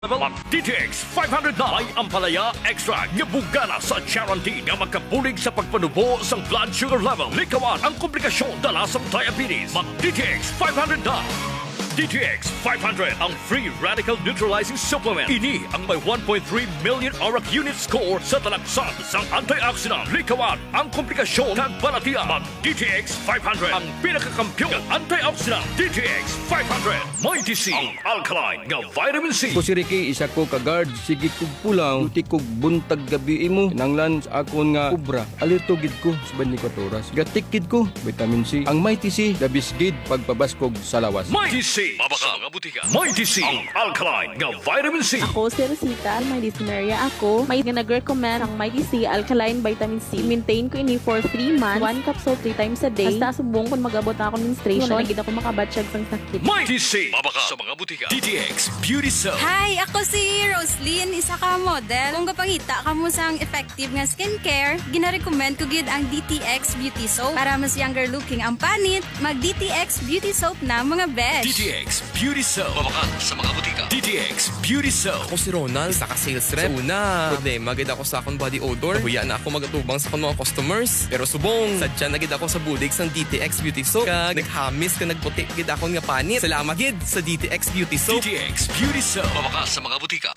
Mag DTX 500 na may ampalaya extra nga bugana sa guarantee nga magkapulig sa pagpanubo sa blood sugar level. Likawan ang komplikasyon dala sa diabetes. Mag DTX 500 na. DTX 500 ang free radical neutralizing supplement. Ini ang may 1.3 million arak unit score sa talaksan sa antioxidant. Likawan ang komplikasyon ng balatian. Mag DTX 500 ang pinakakampyon ng antioxidant. DTX 500 may DC ang alkaline nga vitamin C. Ko si Ricky, isa ko ka-guard. Sige kog pulang, duty kog buntag gabi mo. Kinanglan sa akon nga kubra. Alerto gid ko sa 24 oras. Gatikid ko, vitamin C. Ang Mighty C, labis gid pagpabaskog sa lawas. Mighty C. Mabaka mga butika. Mighty C ang alkaline nga vitamin C. Ako si Rosita, may dysuria ako. May nag-recommend ang Mighty C Alkaline Vitamin C. Maintain ko ini for 3 months. 1 capsule 3 times a day. Hasta subong kung mag-abot na ako menstruation. Nagigit ako makabatsyag sang sakit. Mighty C. Mabaka sa mga butika. DTX Beauty Soap. Hi, ako si Roslyn, isa ka model. Kung kapangita ka mo sang effective nga skincare, gina-recommend ko gid ang DTX Beauty Soap. Para mas younger looking ang panit, mag DTX Beauty Soap na mga besh. DTX Beauty Soap. Mabaka sa mga butika. DTX Beauty Soap. Ako si Ronald, isa ka sales rep. Una, problema gid ako sa akong body odor. Huya na ako magatubang sa akong mga customers. Pero subong, sadya na gid ako sa bulig sang DTX Beauty Soap. Kag naghamis ka nagputi gid ako nga panit. Salamat gid sa DTX Beauty Soap. DTX Beauty Soap. Mabaka sa mga butika.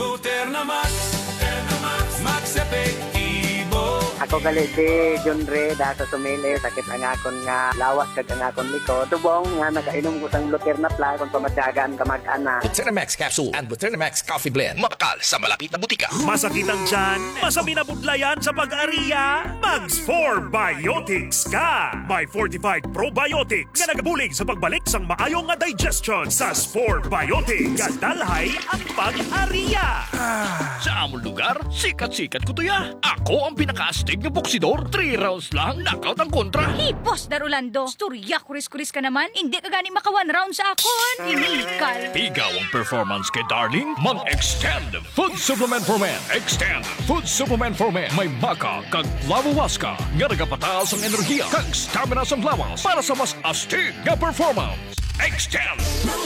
Max Epektibo. Ako gali si John Ray da sa Sumili, sakit ang akon nga lawas kag ang akon likod. Tubong nga nakainom ko sang Luterna Plus kung pamatyagaan ka mag-ana. Buteramax Capsule and Buteramax Coffee Blend. Mapakal sa malapit na butika. Masakit ang tiyan? Masami na budlayan sa pag-ariya? Mags 4 Biotics ka! May fortified probiotics nga nagabulig sa pagbalik sang maayong nga digestion sa 4 Biotics. Kadalhay ang pag-ariya! Sa among lugar, sikat-sikat ko to ya. Ako ang pinaka-astig ng boksidor. 3 rounds lang, knockout ang kontra. Boss Darulando, storya kuris-kuris ka naman. Hindi ka gani maka 1 round sa akon. Inikal. Ikaw ang performance kay Darling. Mag-extend food supplement for men. Extend food supplement for men. May maka kag lawawaska nga nagapataas ang enerhiya kag stamina sa lawas para sa mas astig nga performance. Extend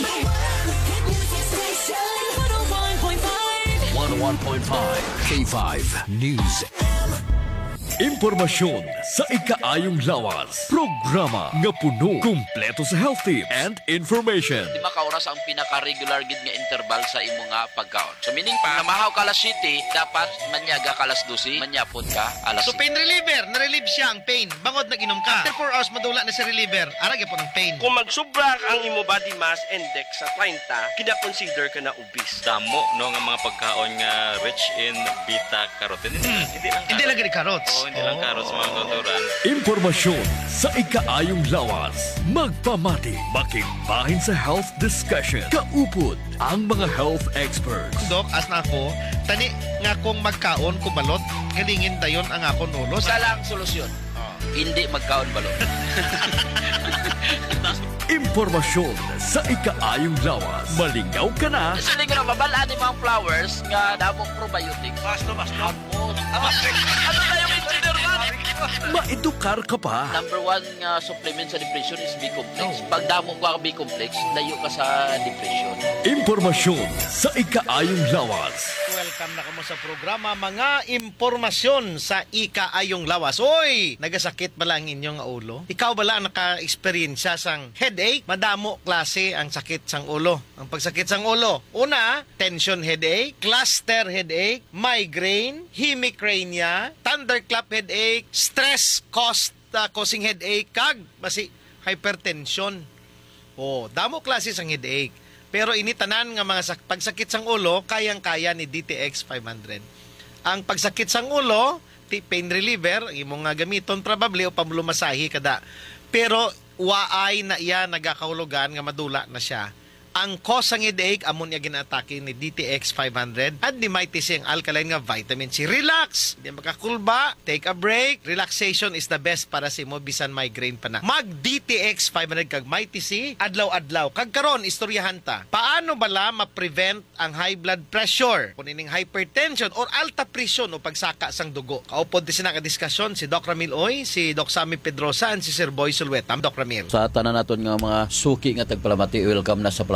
101.5 K5 News. Impormasyon sa ikaayong lawas. Programa nga puno, kumpleto sa health tips and information. 5 ka oras ang pinaka-regular gid nga interval sa imo nga pagkaon. So meaning pa, namahaw ka alas 7, dapat manyaga ka alas 12, manyapon ka alas 7. So pain reliever, na-relieve siya ang pain. Bangod nag-inom ka. After 4 hours madula na si reliever, arag po ng pain. Kung magsubra ang imo body mass index sa 30, kina-consider ka na obese. Damo no nga mga pagkaon nga rich in beta carotene. Hindi lang gani carrots. Hindi lang carrots mga kauturan. Impormasyon sa ikaayong lawas. Magpamati, makimbahin sa health discussion. Kaupod ang mga health experts. Dok, as na ako, tani nga kung magkaon kubalot, galingin dayon ang akon ulo. Isa lang solusyon. Hindi magkaon balot. Impormasyon sa ikaayong lawas. Malingaw ka na. Kasi hindi ko na babalaan yung mga flowers nga damong probiotics. Basta. Ano na yung engineer man? Maedukar ka pa. Number 1 nga supplement sa depression is B-complex. Pag damo ka ang B-complex, layo ka sa depression. Impormasyon sa ikaayong lawas. Welcome na kamo sa programa Mga Impormasyon sa Ikaayong Lawas. Oy, nagasakit ba lang inyong ulo? Ikaw ba lang naka-experience sang headache? Madamo klase ang sakit sang ulo. Ang pagsakit sang ulo, una, tension headache, cluster headache, migraine, hemicrania, thunderclap headache, stress causing headache, kag basi hypertension. Oh, damo klase sang headache. Pero initanan nga mga pagsakit sang ulo, kayang-kaya ni DTX 500. Ang pagsakit sang ulo, pain reliever, imong nga gamiton probably o pamlumasahi kada. Pero waay na iya nagakahulugan nga madula na siya. Ang cause ng headache, amon niya ginatake ni DTX 500 at ni Mighty C ang alkaline nga vitamin C. Relax! Di makakulba, take a break. Relaxation is the best para si mo bisan migraine pa na. Mag DTX 500 kag Mighty C, adlaw-adlaw. Kag karon istoryahan ta. Paano bala ma-prevent ang high blood pressure, kunining hypertension or alta presyon o pagsaka sang dugo? Kaupod din sina ka diskusyon si Doc Ramil Oy, si Doc Sammy Pedrosa, and si Sir Boy Sulweta. Doc Ramil. Sa tanan naton nga mga suki nga tagpalamati, welcome na sa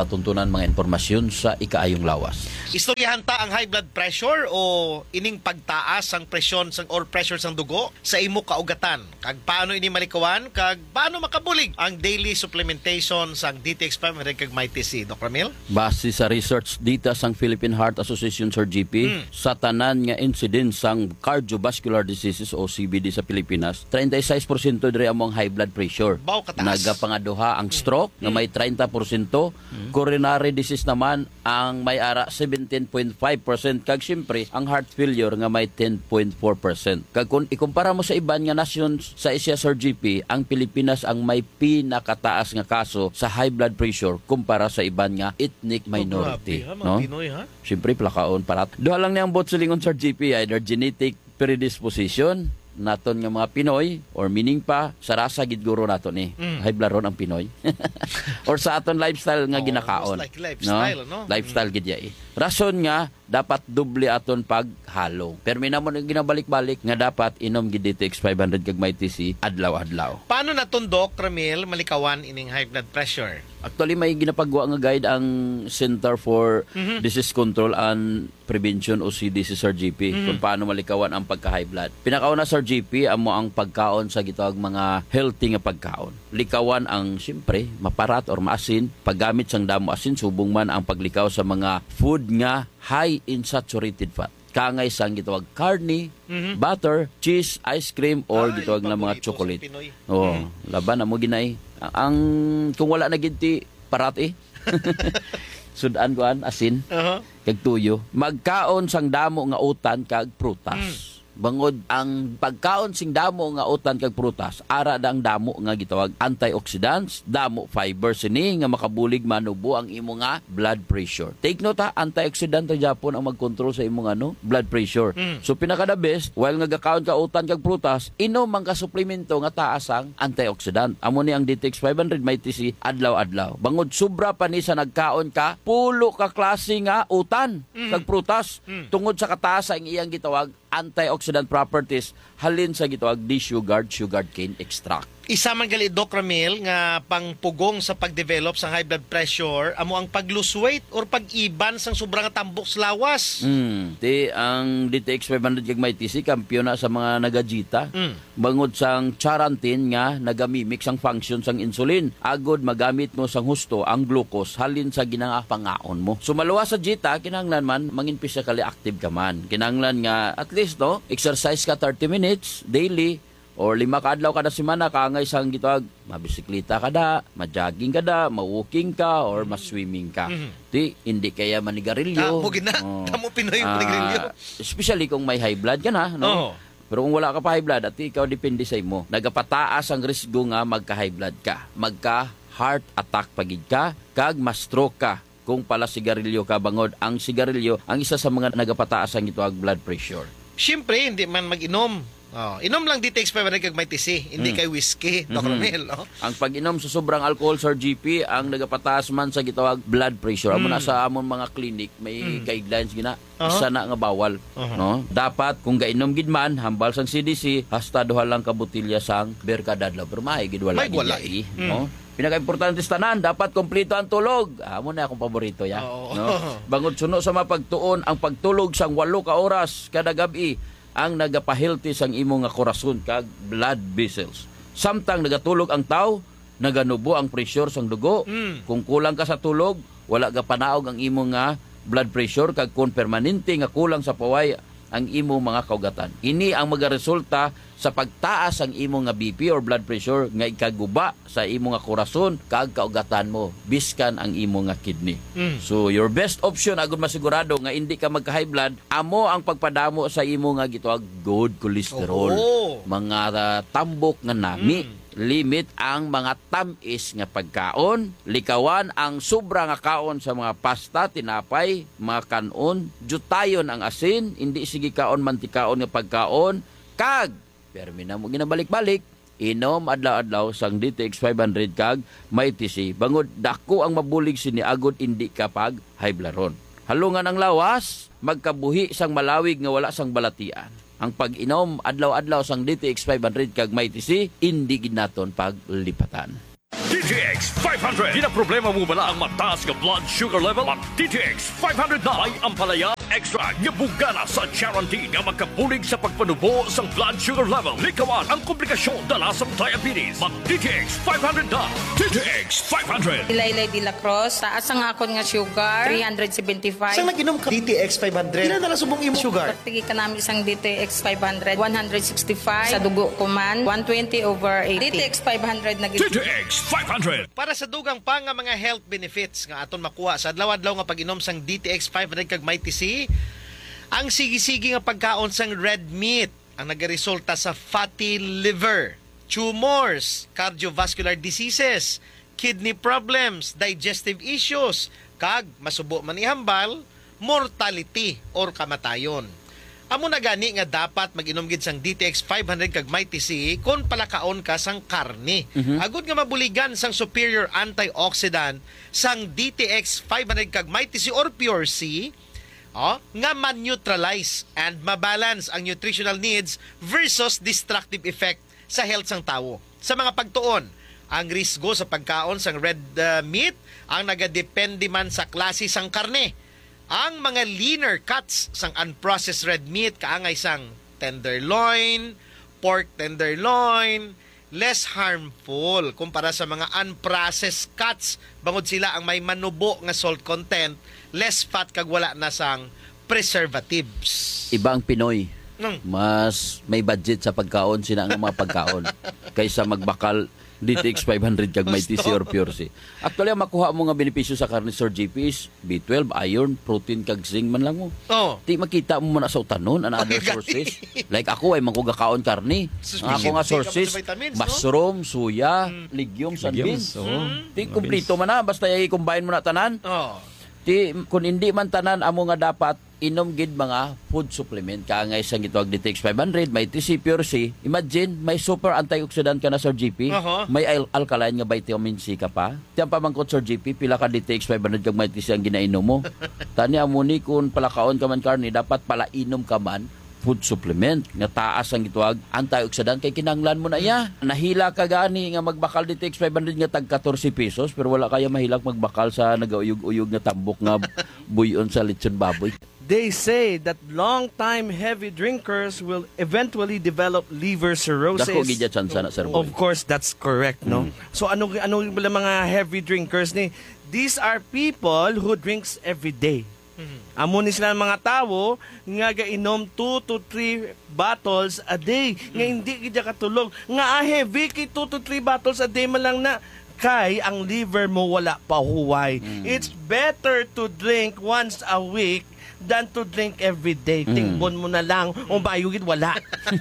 tuntunan mga impormasyon sa ikaayong lawas. Istoryahan ta ang high blood pressure o ining pagtaas ang presyon or pressure sang dugo sa imo kaugatan. Kag paano ini malikawan, kag paano makabulig ang daily supplementation sang DTX 500 kag MyTC, Dr. Ramil? Base sa research data sang Philippine Heart Association Sir GP, sa tanan nga incidence sang cardiovascular diseases o CVD sa Pilipinas, 36% diri among high blood pressure. Bao kataas. Nagapangaduha ang stroke nga may 30%, coronary disease naman ang may ara 17.5%, kag siyempre ang heart failure nga may 10.4%. Kag kung ikumpara mo sa iban nga nasyon sa Asia Sir GP, ang Pilipinas ang may pinakataas nga kaso sa high blood pressure kumpara sa iban nga ethnic minority. No? Pinoy, ha? Siyempre plakaon parat. Duha lang niyang bot silingon Sir GP, either genetic predisposition naton nga mga Pinoy or meaning pa sa rasa gid guro naton high blood ron ang Pinoy or sa aton lifestyle nga ginakaon, like lifestyle, no? Lifestyle gid ya rason nga dapat doble aton paghalo. Pero minamon ginabalik-balik nga dapat inom gid DTX 500 kag MyTC adlaw-adlaw. Paano naton Doc Ramil malikawan ining high blood pressure? Actually, may ginapagawa nga guide ang Center for Disease Control and Prevention o CDC Sir GP kung paano malikawan ang pagka-high blood. Pinakauna Sir GP, amo ang pagkaon sa gitawag mga healthy nga pagkaon. Likawan ang, siyempre, maparat or maasin. Paggamit sang damo asin, subong man ang paglikaw sa mga food nga high in saturated fat. Kangay sang gitawag karne, butter, cheese, ice cream, or gitawag na mga chocolate. Laban na mo ginay. Ang kung wala na ginti parati sudan kuan asin kag tuyo, magkaon sang damo nga utan kag prutas. Bangod ang pagkaon sing damo nga utan kag prutas, ara dang damo nga gitawag antioxidants, damo fiber sini nga makabulig manubo ang imo nga blood pressure. Take note ha, antioxidant ta Japon ang magkontrol sa imong blood pressure. So pinaka the best, while nga gakaon ka utan kag prutas, inom man ka suplemento nga taas ang antioxidant. Amo ni ang DTX 500 MyTC adlaw-adlaw. Bangod sobra pa ni sa nagkaon ka, pulo ka klase nga utan kag prutas tungod sa kataas ang iyang gitawag antioxidant properties halin sa gitawag D-sugared sugarcane extract. Isa man gali Doc Ramil nga pangpugong sa pagdevelop sa high blood pressure amo ang pag-lose weight or pag-iban sang sobrang tambok sa lawas. Di ang DTX 500 kag MyTC kampiyon na sa mga nagajita. Bangod sang charantin nga nagamimik sang function sang insulin. Agod magamit mo sang husto ang glucose halin sa ginangapangaon mo. So maluwas sa jita kinahanglan man mangin physically active ka man. Kinahanglan nga at least exercise ka 30 minutes daily. Or 5 kadlaw kada semana kaangay sang gitawag mabisikleta ka da, ma-jogging ka da, ma-walking ka or ma-swimming ka. Hindi kaya manigarilyo. Tamo Pinoy manigarilyo. Especially kung may high blood ka na, no? Pero kung wala ka pa high blood at ikaw depende sa imo, nagapataas ang risgo nga magka-high blood ka, magka-heart attack pagid ka, kag ma-stroke ka. Kung pala sigarilyo ka bangod, ang sigarilyo ang isa sa mga nagapataas ang gitawag blood pressure. Siyempre, hindi man mag-inom. Inom lang DTX 500 kag MyTC, hindi kay whiskey, Dr. Ramil. Ang pag-inom sa sobrang alcohol Sir GP, ang nagapataas man sa gitawag blood pressure. Amo na sa amon mga clinic, may guidelines gina, isa na nga bawal. No? Dapat, kung gainom gid man, hambal sang CDC, hasta duha lang ka botilya sang beer kada adlaw. Pero may gid wala gid. No? Pinaka-importante sa tanan, dapat kompleto ang tulog. Amo na akong paborito ya. No? Bangod suno sa mapagtuon, ang pagtulog sang 8 ka oras kada gabi ang nagapahilti sang imo nga korason kag blood vessels. Samtang nagatulog ang tao, naganubo ang pressure sang dugo. Kung kulang ka sa tulog, wala ka panaog ang imo nga blood pressure kag kung permanente nga kulang sa paway ang imo mga kaugatan. Ini ang magaresulta sa pagtaas ang imo nga BP or blood pressure nga ikaguba sa imo nga korason kag kaugatan mo biskan ang imo nga kidney. So your best option agud masigurado nga hindi ka magka-high blood, amo ang pagpadamo sa imo nga gitawag good cholesterol. Mga tambok nga nami. Limit ang mga tamis nga pagkaon, likawan ang sobra nga kaon sa mga pasta, tinapay, mga kanon, jutayon ang asin, hindi sige kaon mantikaon nga pagkaon, kag permina mo ginabalik-balik, inom adlaw-adlaw sang DTX 500 kag MyTC. Bangod dako ang mabulig sini agod hindi kapag high blood ron. Halungan ang lawas, magkabuhi sang malawig nga wala sang balatian. Ang pag-inom adlaw-adlaw sang DTX 500 kag MyTC, hindi gid naton paglipatan. DTX 500. Ginaproblema mo ba ang mataas nga blood sugar level? Mag DTX 500 na ay ampalaya extra nga bugana sa guarantee nga magkabulig sa pagpanubo sa blood sugar level. Likawan ang komplikasyon dala sa diabetes. Mag DTX 500 na. DTX 500. Ilaylay de la Cruz, taas ang akon nga sugar, 375. Saan nag-inom ka? DTX 500. Kailan na subong imo sugar? Pagtigi ka namin isang DTX 500, 165. Sa dugo ko man, 120/80. DTX 500 na DTX 500. Para sa dugang pa nga mga health benefits nga aton makuha sa adlaw-adlaw nga pag-inom sang DTX 500 kag Mighty C, ang sige-sige nga pagkaon sang red meat ang nagaresulta sa fatty liver, tumors, cardiovascular diseases, kidney problems, digestive issues, kag masubo man ihambal, mortality or kamatayon. Amo na gani nga dapat mag-inom gid sang DTX 500 kag Mighty C kon palakaon ka sang karne. Agud nga mabuligan sang superior antioxidant sang DTX 500 kag Mighty C or Pure C, nga man-neutralize and mabalance ang nutritional needs versus destructive effect sa health sang tawo. Sa mga pagtuon, ang risgo sa pagkaon sang red meat ang nagadepende man sa klase sang karne. Ang mga leaner cuts sang unprocessed red meat kaangay sang tenderloin, pork tenderloin, less harmful kumpara sa mga unprocessed cuts bangod sila ang may manubo nga salt content, less fat kag wala na sang preservatives. Ibang Pinoy. Mas may budget sa pagkaon sila ang mga pagkaon kaysa magbakal DTX 500 kag Mighty C or Pure C. Actually, ang makuha mo nga benepisyo sa karne, Sir JP, is B12, iron, protein, kag zinc man lang mo. Di makita mo muna sa utanon and other sources. Like ako ay mangkugakaon karne. Ako nga sources, mushroom, suya, legumes, and beans. Di kumplito man na, basta i-combine mo na tanan. Di, kung hindi man tanan, amo nga dapat inom gid mga food supplement kaangay sa gitawag DTX 500, may TC Pure C. Imagine may super antioxidant ka na, Sir GP. May alkaline nga vitamin C ka pa. Tiyan pa mangkot, Sir GP, pila ka DTX 500 kag may TC ang ginainom mo. Tani amo ni kung palakaon ka man karni, dapat pala inom ka man food supplement nga taas ang gitawag antioxidant kay kinanglan mo na iya. Nahila ka gani nga magbakal DTX 500 nga tag 14 pesos pero wala kaya mahilak magbakal sa nagauyog-uyog nga tambok nga buyon sa lechon baboy. They say that long-time heavy drinkers will eventually develop liver cirrhosis. Dako gid chance na, Sir Boy. Of course, that's correct, no? So ano mga heavy drinkers ni? These are people who drinks every day. Amo ni sila mga tawo nga gainom 2 to 3 bottles a day. Nga hindi gid katulog. Nga heavy kay 2 to 3 bottles a day man lang na kay ang liver mo wala pa huway. It's better to drink once a week than to drink every day. Tingbon mo na lang. O bayugid, wala.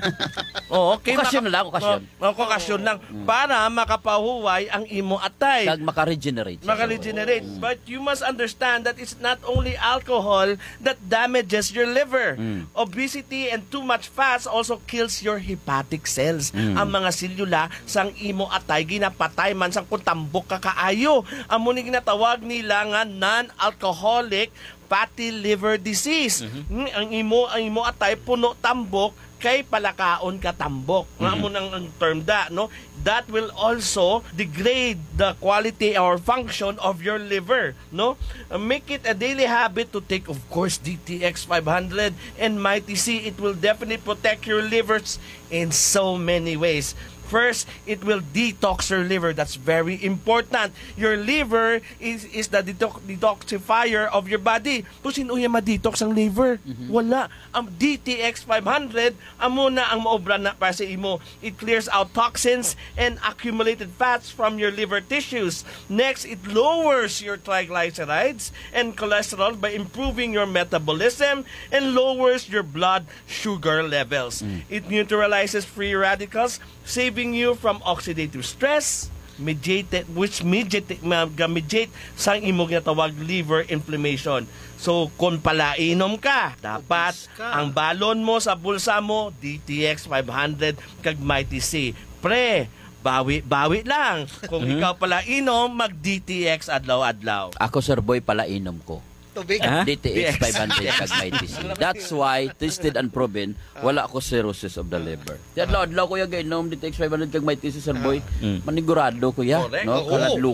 Okay, okasyon na lang, okasyon. Okasyon lang. Para makapahuway ang imo atay. Kag makaregenerate. Makaregenerate. But you must understand that it's not only alcohol that damages your liver. Obesity and too much fats also kills your hepatic cells. Ang mga selula sang imo atay, ginapatay man sang kutambok kakaayo. Amo ni ginatawag nila nga non-alcoholic fatty liver disease. Ang imo atay puno tambok kay palakaon ka tambok. Amo nang ang term da, no? That will also degrade the quality or function of your liver, no? Make it a daily habit to take, of course, DTX 500 and Mighty C. It will definitely protect your livers in so many ways. First, it will detox your liver. That's very important. Your liver is the detoxifier of your body. Kung sino yung ma-detox ang liver? Wala. Ang DTX 500, amo na ang maobra na para sa imo. It clears out toxins and accumulated fats from your liver tissues. Next, it lowers your triglycerides and cholesterol by improving your metabolism and lowers your blood sugar levels. It neutralizes free radicals, saving you from oxidative stress, mediate sa imong ginatawag liver inflammation. So, kung palainom ka, dapat ang balon mo sa bulsa mo, DTX 500 kag Mighty C. Pre, bawi lang. Kung ikaw palainom, mag-DTX adlaw-adlaw. Ako, Sir Boy, palainom ko. Tubig. DTX 500 kag Mighty C. That's why, tested and proven, wala ko cirrhosis of the liver. Adlaw ko yung gainom DTX 500 kag Mighty C, sir boy. Manigurado ko ya. No?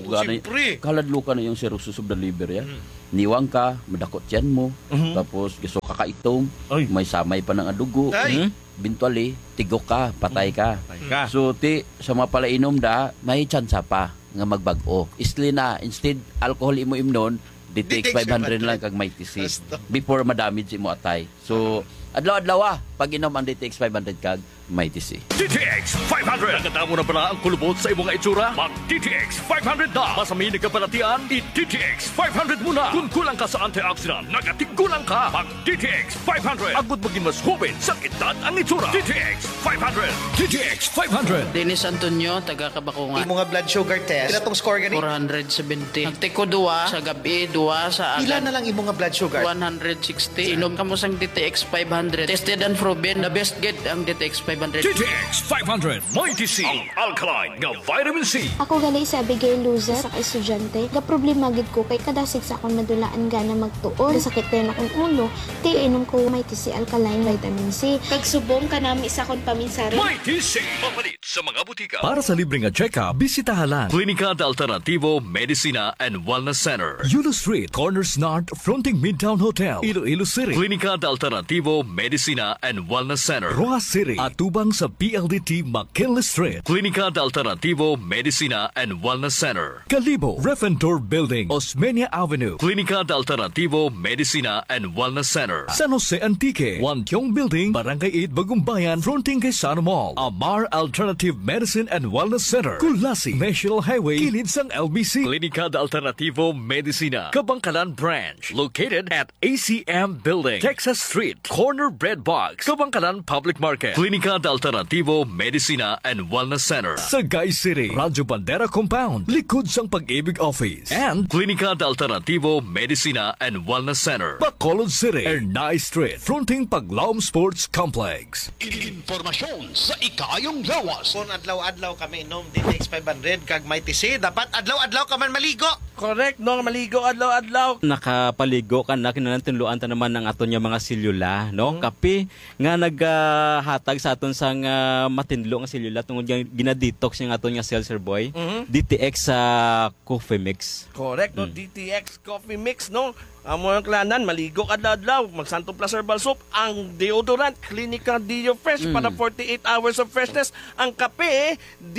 Kaladluka na yung cirrhosis of the liver ya. Niwang ka, madakot yan mo, tapos gusto ka kaitong, may samay pa ng adugo. Eventually, tigok ka, patay ka. So, sa mga palainom may tsansa pa nga magbago. Isli na, instead, alcohol imo imnon, DTX 500 lang kag Mighty C. Before madamage imo atay. So, adlaw-adlaw pag inom ang DTX 500 kag Mighty C. DTX 500. Nagkatamo na pala ang kulubot sa imong itsura? Mag DTX 500 na. Masamin ka palatian, i-DTX 500 muna. Kung kulang ka sa antioxidant, nagatigulang ka. Mag DTX 500. Agud maging mas hubin sa edad ang itsura. DTX 500. DTX 500. Dennis Antonio, taga Kabakungan. Imo nga blood sugar test. Pila tong score gani? 470. Nagtiko 2 sa gabi, 2 sa agad. Pila na lang imo nga blood sugar? 160. Inom ka mo sang DTX 500. Tested and proven, the best get ang DTX 500. DTX 500 Mighty C, ang alkaline nga vitamin C. Ako gali sa Abigail Luza sa estudyante. Ga problema gid ko kay kadasig sa akong madulaan gana magtuon. Sakit din akong ulo. Ti inom ko Mighty C alkaline vitamin C. Kag subong kanami sa akong paminsari. Mighty C, mapalit sa mga butika. Para sa libreng check-up, bisitahan lang Klinika de Alternativo Medicina and Wellness Center. Yulo Street, Corners North, fronting Midtown Hotel, Iloilo City. Klinika de Alternativo Medicina and Wellness Center. Roa City, atubang sa PLDT McKinley Street. Klinika de Alternativo Medicina and Wellness Center. Calibo, Refentor Building, Osmeña Avenue. Klinika de Alternativo Medicina and Wellness Center. San Jose Antique, Wantiong Building, Barangay 8, Bagumbayan, fronting kay Sano Mall. Amar Alternative Medicine and Wellness Center. Kulasi, National Highway, kilid sang LBC. Klinika de Alternativo Medicina, Kabangkalan Branch, located at ACM Building, Texas Street, Corner Bread Box, Kabangkalan Public Market. Klinika de Alternativo Medicina and Wellness Center. Sagay City, Radyo Bandera Compound, likod sang Pag-ibig Office. And Klinika de Alternativo Medicina and Wellness Center. Bacolod City, Ernay Street, fronting Paglaom Sports Complex. Informasyon sa ikayong lawas. Kung adlaw-adlaw kami inom DTX 500 kag Mighty C, dapat adlaw-adlaw ka man maligo. Correct, no? Maligo adlaw-adlaw. Nakapaligo ka na, kinantinluan ta naman ng aton nga mga selula, no? Kape nga naghatag sa aton sang matinlo nga selula tungod nga ginadetox yung aton nga cells, sir boy. DTX sa coffee mix. Correct, no? DTX coffee mix, no? Amo ang klanan, maligo adlaw-adlaw, mag-Santo Plus Herbal Soap, ang deodorant, Clinica Dio Fresh para 48 hours of freshness. Ang kape,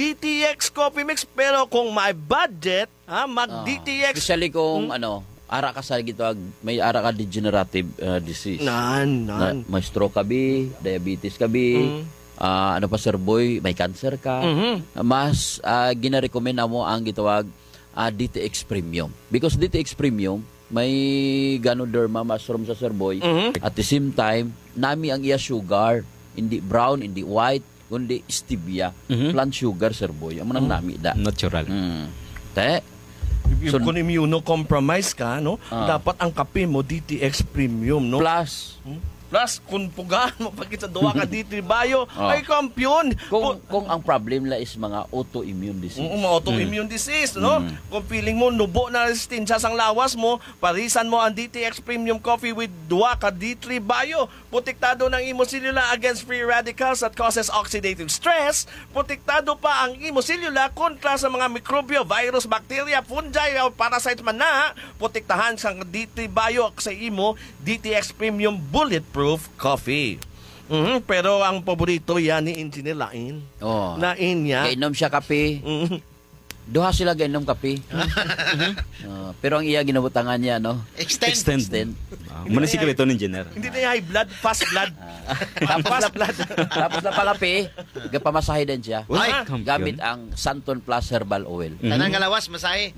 DTX coffee mix, pero kung may budget, mag-DTX. Especially kung ara ka sa may ara ka degenerative disease. May stroke ka diabetes ka ano pa sir boy, may cancer ka. Mas gina-recommend mo ang gitawag DTX Premium. Because DTX Premium, may Ganoderma mushroom sa sir boy. At the same time, nami ang iya sugar. Hindi brown, hindi white, kundi stevia. Plant sugar, sir boy. Ang manang nami da. Natural. Kung immunocompromised ka, no? Dapat ang kape mo DTX Premium, no? Plus, kung pugaan mo pagkit sa duwa ka DT Bio, ay kampiyon. Kung ang problem la is mga autoimmune disease. Autoimmune disease, no? Kung feeling mo, nubo na resistensya sang lawas mo, parisan mo ang DTX Premium Coffee with duwa ka D3 Bio. Protektado ng imo selula against free radicals that causes oxidative stress. Protektado pa ang imo selula kontra sa mga mikrobyo, virus, bacteria, fungi, o parasites man na. Protektahan sa D3 Bio sa imo DTX Premium Bulletproof coffee. Pero ang paborito yan ni Engineer Lain. Lain niya. Gainom siya kape. Duha sila gainom kape. Pero ang iya ginabutangan niya, no? Extend. Muna sikreto ni Engineer. Hindi na high blood, fast blood. Tapos na palapi, gapamasahe din siya. Gamit ang Santon Plus Herbal Oil. Tanang ngalawas, masahe.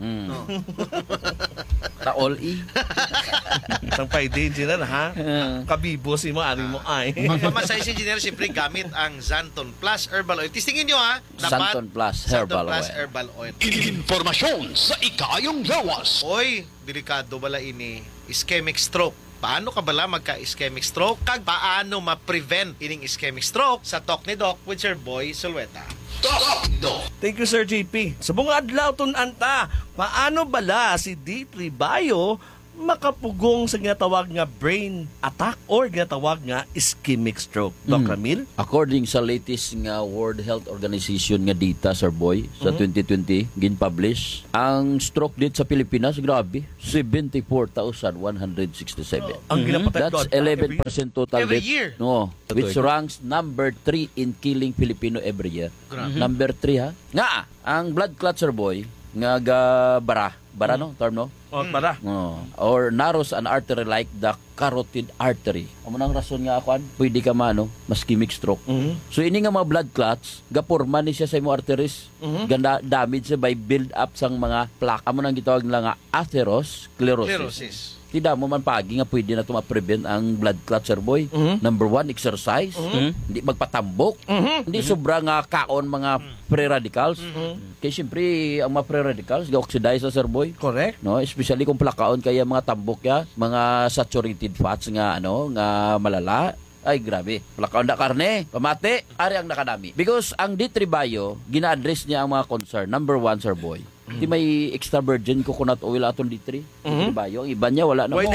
Taol-i. Sampay din, Engineer, ha? Kabibo si mo, ari mo ay. Magpamasahe si Engineer, siyempre gamit ang Santon Plus Herbal Oil. Tistingin nyo, ha? Santon Plus Herbal Oil. Informasyon sa ikayong lawas. Oy, delikado bala ini ischemic stroke. Paano ka bala magka-ischemic stroke? Kag paano ma-prevent ining ischemic stroke? Sa Talk ni Doc with Sir Boy Sulweta. Thank you, Sir JP. Sa bunga adlaw anta, paano bala si D3 Bio makapugong sa ginatawag nga brain attack or ginatawag nga ischemic stroke. Doc Ramil? According sa latest nga World Health Organization nga data, Sir Boy, sa 2020, gin-publish, ang stroke date sa Pilipinas, grabe, 74,167. Ang ginapatay That's God, 11% total every death. year. No, which ranks number 3 in killing Filipino every year. Number 3, ha? Nga, ang blood clot, Sir Boy, nga bara no term no bara or narrows an artery like the carotid artery. Amo nang rason nga akuan pwede ka ischemic stroke. So ini nga mga blood clots gaporma ni siya sa imong arteries, ganda damage siya by build up sang mga plaque. Amo nang gitawag nila nga atherosclerosis. Tidak mo man pagi nga pwede na ito ma-prevent ang blood clot, Sir Boy. Number 1, exercise. Hindi magpatambok. Hindi sobra nga kaon mga free radicals. Kaya siyempre, ang mga free radicals, ga-oxidize sa Sir Boy. Correct. No? Especially kung plakaon kaya mga tambok ya, mga saturated fats nga, nga malala. Ay, grabe. Plakaon na karne, pamati, ari ang nakadami. Because ang D3 Bio, gina-address niya ang mga concern. Number 1, Sir Boy. Di may extra virgin coconut oil atong D3. D3 Bio. Ang iba niya, wala na mo.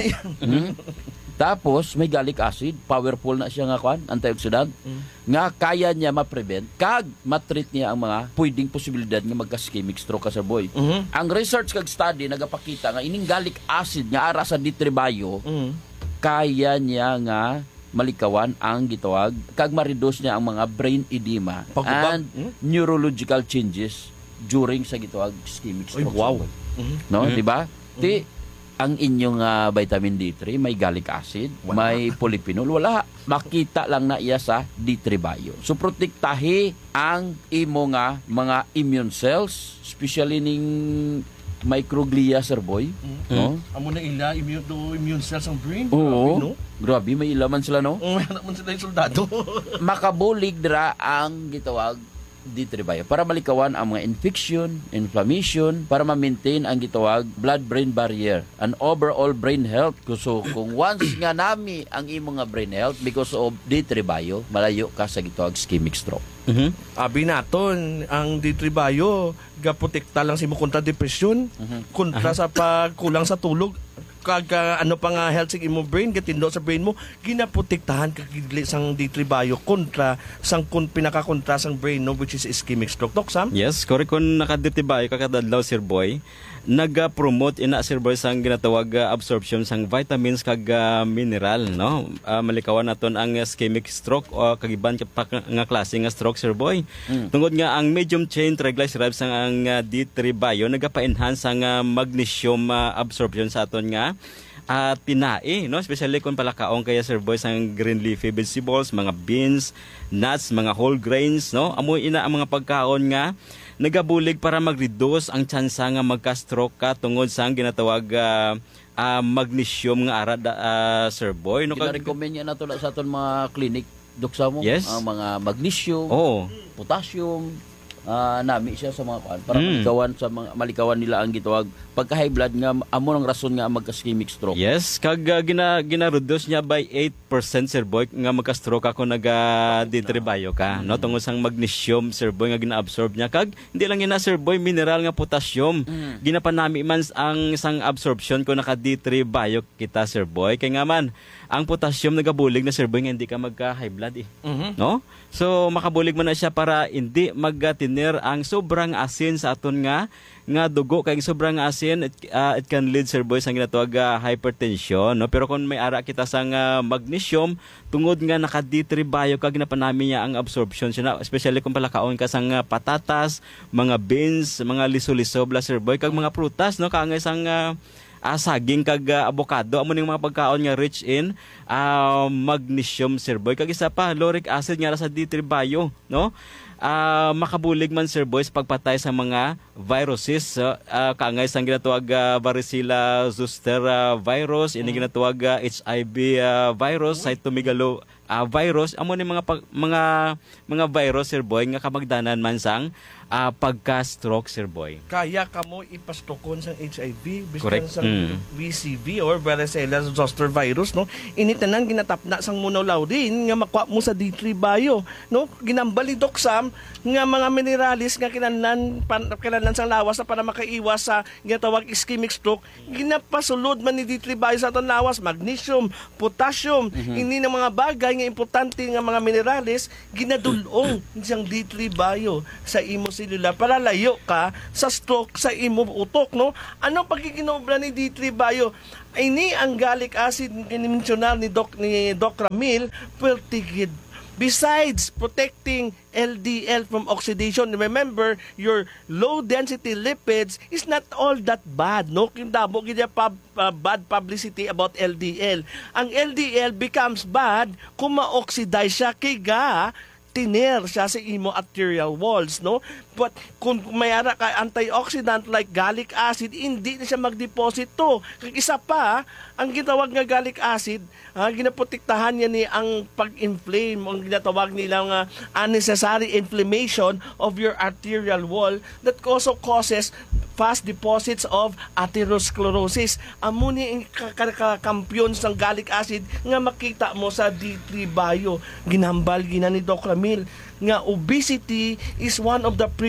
Tapos, may garlic acid. Powerful na siya nga antioxidant. Nga kaya niya ma-prevent. Kag matreat niya ang mga pwedeng posibilidad nga magka-ischemic stroke ka, Sir Boy. Ang research kag study nagapakita nga ining garlic acid nga ara sa D3 Bio, kaya niya nga malikawan ang gitawag kag ma-reduce niya ang mga brain edema and neurological changes during sa gitawag ischemic stroke. Wow. No, di ba? Ang inyong vitamin D3 may garlic acid, may polyphenol, wala. Makita lang na iya sa D3 Bio. So protektahi ang imo nga mga immune cells, especially ning microglia, Sir Boy. No? Amo na immune cells ang brain. Oo. Grabe, no? Grabe, may ilaman sila, no? May naman sila yung soldado. Makabulig dira ang gitawag D3 Bio para malikawan ang mga infection, inflammation, para ma-maintain ang gitawag blood-brain barrier and overall brain health. So kung once nga nami ang imo nga brain health because of D3 Bio, malayo ka sa gitawag ischemic stroke. Abi naton ang D3 Bio gaprotekta lang si mo kontra depression, kontra sa pagkulang sa tulog, kag pa nga health sa imo brain, gatindo sa brain mo, ginaprotektahan kag sang D3 Bio kontra sang pinakakontra sang brain no, which is ischemic stroke. Tok Sam? Yes, correct. Kung naka-D3 Bio kakadadlaw, Sir Boy, nag-promote ina, Sir Boy, sang ginatawag absorption sang vitamins kag mineral, no? Malikawan naton ang ischemic stroke o kagiban pa nga klase nga stroke, Sir Boy. Tungod nga ang medium chain triglycerides ang D3 Bio nagapa-enhance ang magnesium absorption sa aton nga tinae, no? Especially kung palakaong kaya, Sir Boy, sang green leafy vegetables, mga beans, nuts, mga whole grains, no? Amo ina ang mga pagkaon nga nagabulig para mag-reduce ang tsansa nga magka-stroke ka tungod sa ginatawag magnesium nga arad, Sir Boy. No, kina-recommend niya na to sa aton mga clinic, Doksa mo, yes, ang mga magnesium, potassium, nami siya sa mga kuan para malikawan nila ang gitawag pagka-high blood nga amo nang rason nga magka-ischemic stroke. Yes, kag gina-reduce niya by 8%, Sir Boy, nga magka-stroke ako D3 Bio ka. No, tungod sang magnesium, Sir Boy, nga gina-absorb niya kag hindi lang ina, Sir Boy, mineral nga potassium. Ginapanami man ang isang absorption ko naka D3 Bio kita, Sir Boy. Kay nga man ang potassium nagabulig na, Sir Boy, nga hindi ka magka-high blood no? So makabulig man na siya para hindi magtinir ang sobrang asin sa aton nga dugo. Kay sobrang asin, it can lead, Sir Boy, sa ginatawag hypertension, no? Pero kung may ara kita sang magnesium, tungod nga naka D3 Bio ka, ginapanami niya ang absorption siya, especially kung palakaon ka sang patatas, mga beans, mga liso-liso, Sir Boy, kag mga prutas, no? Kaangay sang saging kag avocado, amo ning mga pagkaon nga rich in magnesium, Sir Boy. Kag isa pa, lauric acid nga sa D3 Bio, no? Makabulig man, Sir Boy, sa pagpatay sa mga viruses, kaangay sang ginatawag varicella zoster virus, ini ginatawag HIV virus, cytomegalo virus, amo ni mga virus, Sir Boy, nga kamagdanan man sang pagka-stroke, Sir Boy. Kaya ka mo ipastukon sa HIV, Correct. biskan sa VCV or varicella zoster virus, no? Initanan ginatapna sang munolaw din nga makuha mo sa D3 Bio, no? Ginambali doksam nga mga mineralis nga kinahanglan sang lawas na para makaiwas sa ginatawag ischemic stroke. Ginapasulod man ni D3 Bio sa aton lawas, magnesium, potassium, ini ng mga bagay nga importante nga mga mineralis ginadulong siyang D3 Bio sa imo selula para layo ka sa stroke sa imo utok, no? Anong pagkikinobra ni D3 Bio? Ini ang gallic acid ginimensyonal ni Doc Ramil, pertigid. Besides protecting LDL from oxidation, remember, your low-density lipids is not all that bad. No? Kindabo gina bad publicity about LDL. Ang LDL becomes bad kung ma-oxidize siya kaya tiner siya sa imo arterial walls, no? But kung mayara ka antioxidant like gallic acid, hindi na siya mag-deposit to. Isa pa, ang ginatawag nga gallic acid, ginaprotektahan niya ni ang pag-inflame, ang ginatawag nilang unnecessary inflammation of your arterial wall that also causes fast deposits of atherosclerosis. Amo ni ang kakampiyon ng gallic acid nga makita mo sa D3 Bio. Ginambal gina ni Doc Ramil nga obesity is one of the